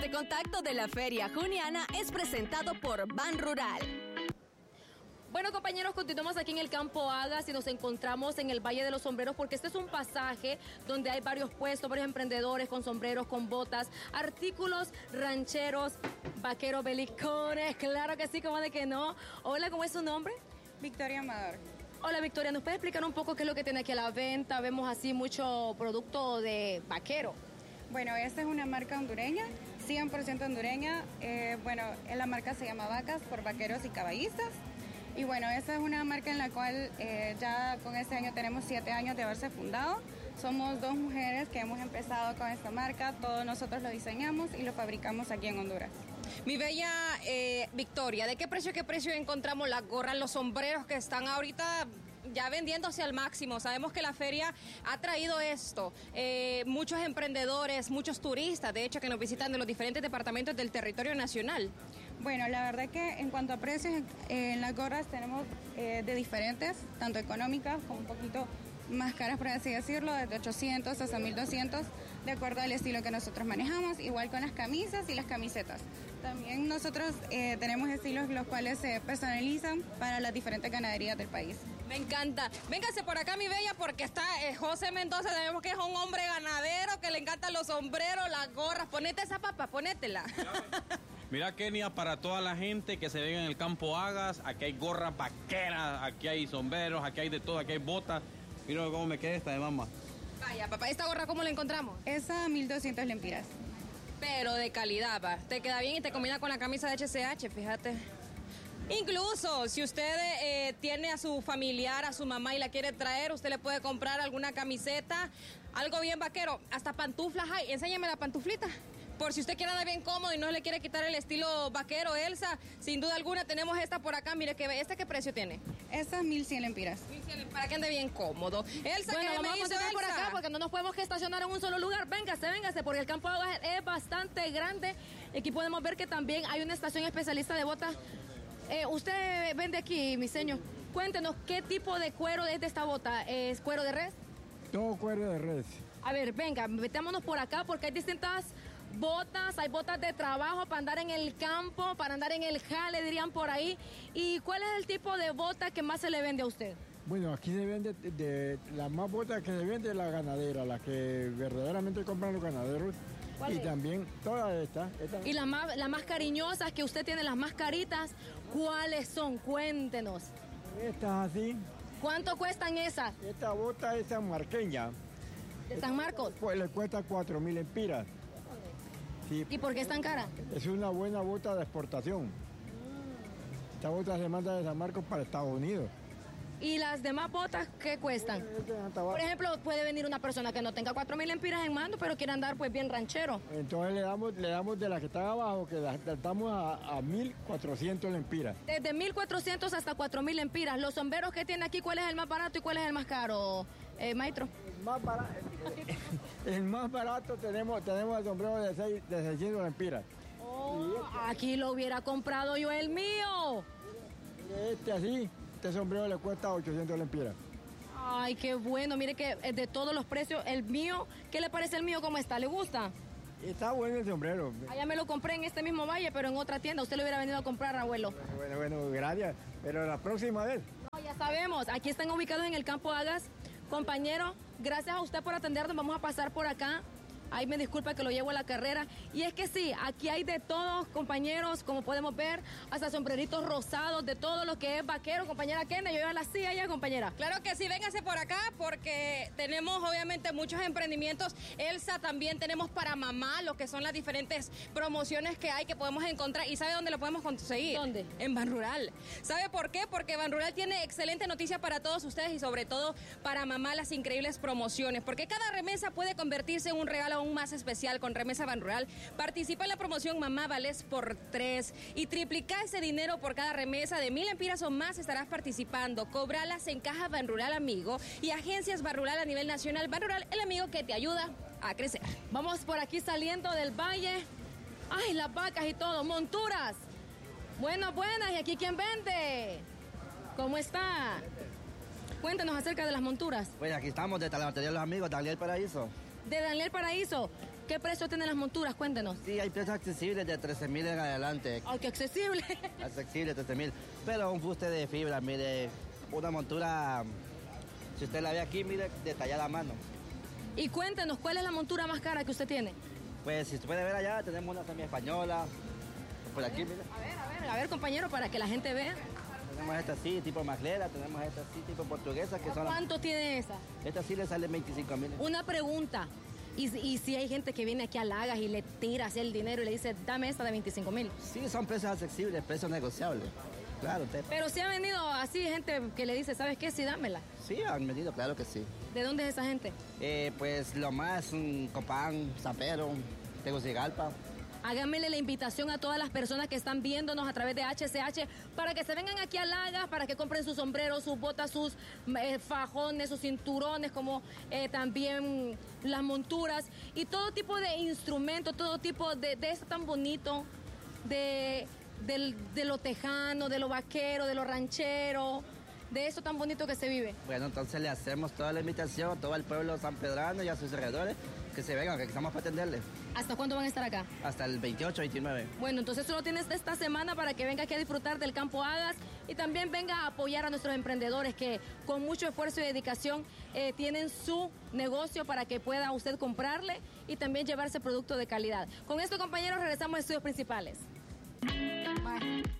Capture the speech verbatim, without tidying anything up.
de contacto de la Feria Juniana es presentado por Ban Rural. Bueno, compañeros, continuamos aquí en el Campo Agas y nos encontramos en el Valle de los Sombreros porque este es un pasaje donde hay varios puestos, varios emprendedores con sombreros, con botas, artículos rancheros, vaqueros, belicones, claro que sí, como de que no. Hola, ¿cómo es su nombre? Victoria Amador. Hola, Victoria, ¿nos puede explicar un poco qué es lo que tiene aquí a la venta? Vemos así mucho producto de vaquero. Bueno, esta es una marca hondureña, cien por ciento hondureña. Eh, bueno, la marca se llama Vacas por Vaqueros y Caballistas. Y bueno, esa es una marca en la cual eh, ya con este año tenemos siete años de haberse fundado. Somos dos mujeres que hemos empezado con esta marca, todos nosotros lo diseñamos y lo fabricamos aquí en Honduras. Mi bella eh, Victoria, ¿de qué precio, qué precio encontramos las gorras, los sombreros que están ahorita ya vendiéndose al máximo? Sabemos que la feria ha traído esto, eh, muchos emprendedores, muchos turistas, de hecho, que nos visitan de los diferentes departamentos del territorio nacional. Bueno, la verdad que en cuanto a precios, eh, en las gorras tenemos eh, de diferentes, tanto económicas como un poquito más caras, por así decirlo, desde ochocientos hasta mil doscientos, de acuerdo al estilo que nosotros manejamos, igual con las camisas y las camisetas. También nosotros eh, tenemos estilos los cuales se personalizan para las diferentes ganaderías del país. Me encanta. Véngase por acá, mi bella, porque está eh, José Mendoza, sabemos que es un hombre ganadero, que le encantan los sombreros, las gorras. Ponete esa papa, ponétela. Mira, Kenia, para toda la gente que se venga en el Campo Agas, aquí hay gorras vaqueras, aquí hay sombreros, aquí hay de todo, aquí hay botas. Mira cómo me queda esta de mamá. Vaya, papá, ¿esta gorra cómo la encontramos? Esa mil doscientas lempiras. Pero de calidad, pa. Te queda bien y te combina con la camisa de H C H, fíjate. Incluso, si usted eh, tiene a su familiar, a su mamá y la quiere traer, usted le puede comprar alguna camiseta, algo bien vaquero, hasta pantuflas hay. Enséñame la pantuflita. Por si usted quiere andar bien cómodo y no le quiere quitar el estilo vaquero, Elsa, sin duda alguna tenemos esta por acá. Mire, que ¿esta qué precio tiene? Esta mil cien lempiras. mil cien, para que ande bien cómodo. Elsa, bueno, ¿qué vamos me a hizo continuar Elsa? por acá porque no nos podemos estacionar en un solo lugar. Véngase, véngase, porque el Campo Agas es bastante grande. Aquí podemos ver que también hay una estación especialista de botas. Eh, usted vende aquí, mi señor. Cuéntenos, ¿qué tipo de cuero es de esta bota? ¿Es cuero de res? Todo cuero de res. A ver, venga, metámonos por acá porque hay distintas botas, hay botas de trabajo para andar en el campo, para andar en el jale, dirían por ahí. ¿Y cuál es el tipo de bota que más se le vende a usted? Bueno, aquí se vende, de, de, la más bota que se vende es la ganadera, la que verdaderamente compran los ganaderos. ¿Cuál y es? También todas estas. Esta. Y las más, las más cariñosas que usted tiene, las más caritas, ¿cuáles son? Cuéntenos. Estas así. ¿Cuánto cuestan esas? Esta bota es sanmarqueña. ¿De San Marcos? Pues le cuesta cuatro mil empiras. Sí, ¿Y por qué es tan cara? es una buena bota de exportación. Esta bota se manda de San Marcos para Estados Unidos. ¿Y las demás botas qué cuestan? Por ejemplo, puede venir una persona que no tenga cuatro mil empiras en mando, pero quiere andar pues bien ranchero. Entonces le damos, le damos de las que están abajo, que las damos a, a mil cuatrocientos lempiras. Desde mil cuatrocientos hasta cuatro mil empiras. Los sombreros que tiene aquí, ¿cuál es el más barato y cuál es el más caro, eh, maestro? El más barato, el más barato tenemos, tenemos el sombrero de, seis, de seiscientos lempiras. Oh, aquí lo hubiera comprado yo el mío. Este así, este sombrero le cuesta ochocientos lempiras. Ay, qué bueno. Mire que eh, de todos los precios, el mío, ¿qué le parece el mío? ¿Cómo está? ¿Le gusta? Está bueno el sombrero. Allá me lo compré en este mismo valle, pero en otra tienda. Usted lo hubiera venido a comprar, abuelo. Bueno, bueno, bueno, gracias. Pero la próxima vez. No, ya sabemos. Aquí están ubicados en el Campo Agas. Compañero, gracias a usted por atendernos. Vamos a pasar por acá. Ay, me disculpa que lo llevo a la carrera. Y es que sí, aquí hay de todos, compañeros, como podemos ver, hasta sombreritos rosados, de todo lo que es vaquero. Compañera Kenia, yo iba a la silla ya, compañera. Claro que sí, véngase por acá porque tenemos obviamente muchos emprendimientos. Elsa, también tenemos para mamá lo que son las diferentes promociones que hay que podemos encontrar. ¿Y sabe dónde lo podemos conseguir? ¿Dónde? En Ban Rural. ¿Sabe por qué? Porque Ban Rural tiene excelente noticia para todos ustedes y sobre todo para mamá las increíbles promociones. Porque cada remesa puede convertirse en un regalo aún más especial con Remesa Ban Rural. Participa en la promoción Mamá Vales por tres y triplica ese dinero por cada remesa de mil empiras o más. Estarás participando. Cobralas en Caja Ban Rural Amigo y agencias Ban Rural a nivel nacional. Ban Rural, el amigo que te ayuda a crecer. Vamos por aquí saliendo del valle. Ay, las vacas y todo, monturas. Buenas, buenas. ¿Y aquí quién vende? ¿Cómo está? Cuéntanos acerca de las monturas. Pues aquí estamos de Talabartería de los Amigos, Daniel Paraíso. De Daniel Paraíso. ¿Qué precio tienen las monturas? Cuéntenos. Sí, hay precios accesibles de trece mil en adelante. ¡Ay, qué accesible! Accesible, trece mil. Pero un fuste de fibra, mire, una montura, si usted la ve aquí, mire, detallada a mano. Y cuéntenos, ¿cuál es la montura más cara que usted tiene? Pues si usted puede ver allá, tenemos una semi-española. Por aquí, mire. A ver, a ver, a ver, compañero, para que la gente vea. Tenemos esta así, tipo maglera, tenemos esta así, tipo portuguesa, que son las... ¿Cuánto tiene esa? Esta sí le sale veinticinco mil. Una pregunta. Y, y si hay gente que viene aquí a Lagas y le tira así el dinero y le dice, dame esta de veinticinco mil. Sí, son precios accesibles, precios negociables. Claro, usted... Pero si ha venido así gente que le dice, ¿sabes qué? Sí, dámela. Sí, han venido, claro que sí. ¿De dónde es esa gente? Eh, pues lo más, un Copán, Zapero, Tegucigalpa. Háganmele la invitación a todas las personas que están viéndonos a través de H C H para que se vengan aquí a Lagas, para que compren sus sombreros, sus botas, sus eh, fajones, sus cinturones, como eh, también las monturas y todo tipo de instrumentos, todo tipo de, de esto tan bonito, de, de, de lo tejano, de lo vaquero, de lo ranchero, de eso tan bonito que se vive. Bueno, entonces le hacemos toda la invitación a todo el pueblo sanpedrano y a sus alrededores que se vengan, que estamos para atenderles. ¿Hasta cuándo van a estar acá? Hasta el veintiocho, veintinueve. Bueno, entonces solo tienes esta semana para que venga aquí a disfrutar del Campo Hagas y también venga a apoyar a nuestros emprendedores que con mucho esfuerzo y dedicación eh, tienen su negocio para que pueda usted comprarle y también llevarse producto de calidad. Con esto, compañeros, regresamos a estudios principales. Bye.